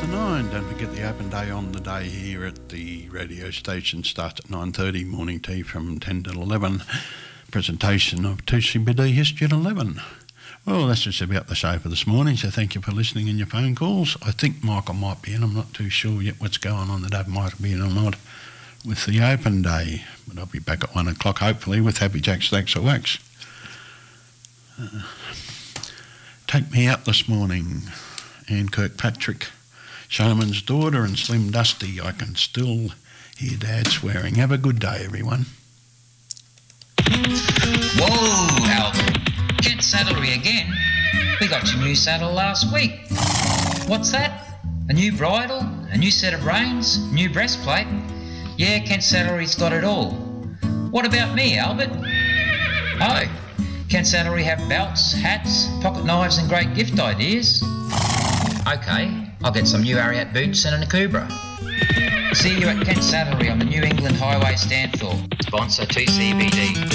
to 9. Don't forget the open day on the day here at the radio station starts at 9:30. Morning tea from 10 till 11. Presentation of 2CBD History at 11. Well, that's just about the show for this morning, so thank you for listening and your phone calls. I think Michael might be in. I'm not too sure yet what's going on. The dad might be in or not with the open day. But I'll be back at 1 o'clock, hopefully, with Happy Jack Stacks of Wax. Take Me Out this morning. Anne Kirkpatrick, Showman's Daughter, and Slim Dusty. I can still hear Dad swearing. Have a good day, everyone. Whoa, Albert. Kent Saddlery again? We got your new saddle last week. What's that? A new bridle? A new set of reins? New breastplate? Yeah, Kent Saddlery's got it all. What about me, Albert? Oh, Kent Saddlery have belts, hats, pocket knives and great gift ideas. Okay, I'll get some new Ariat boots and a Nakubra. See you at Kent Saddlery on the New England Highway Stanthorpe. Sponsor 2CBD.